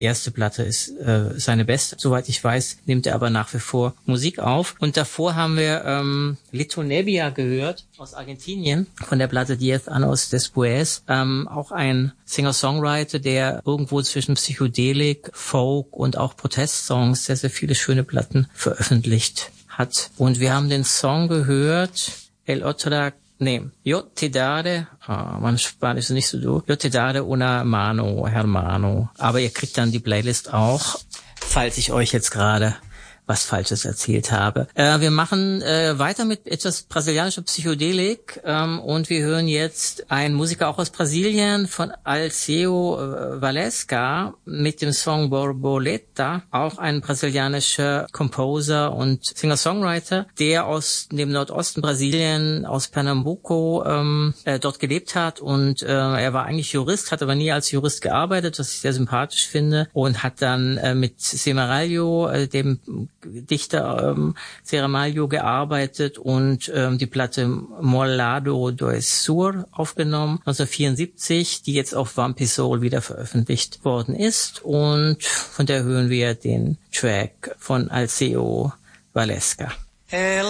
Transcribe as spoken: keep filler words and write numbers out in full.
erste Platte ist äh, seine beste. Soweit ich weiß, nimmt er aber nach wie vor Musik auf. Und davor haben wir ähm, Lito Nebbia gehört aus Argentinien von der Platte Diez Años Después. Ähm, auch ein Singer-Songwriter, der irgendwo zwischen Psychedelik, Folk und auch Protestsongs sehr, sehr viele schöne Platten veröffentlicht hat. Und wir haben den Song gehört, El Otra Nee, Yo te daré, ah, mein Spanisch ist nicht so du. Yo te daré una mano, hermano. Aber ihr kriegt dann die Playlist auch, falls ich euch jetzt gerade was Falsches erzählt habe. Äh, wir machen äh, weiter mit etwas brasilianischer Psychedelik ähm, und wir hören jetzt einen Musiker auch aus Brasilien von Alceu äh, Valesca mit dem Song Borboleta, auch ein brasilianischer Composer und Singer-Songwriter, der aus dem Nordosten Brasilien, aus Pernambuco, ähm, äh, dort gelebt hat und äh, er war eigentlich Jurist, hat aber nie als Jurist gearbeitet, was ich sehr sympathisch finde, und hat dann äh, mit Semaralho, äh, dem Dichter ähm, Semaralho, gearbeitet und ähm, die Platte Molado do Sur aufgenommen, neunzehnhundertvierundsiebzig, die jetzt auf Vampy Soul wieder veröffentlicht worden ist, und von der hören wir den Track von Alceu Valesca. El